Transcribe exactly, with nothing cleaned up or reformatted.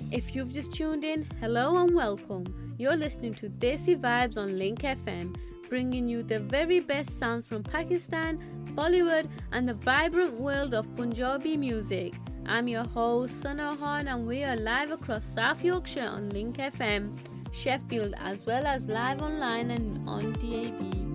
If you've just tuned in, hello and welcome. You're listening to Desi Vibes on Link F M, bringing you the very best sounds from Pakistan, Bollywood, and the vibrant world of Punjabi music. I'm your host, Sana Khan, and we are live across South Yorkshire on Link F M, Sheffield, as well as live online and on D A B.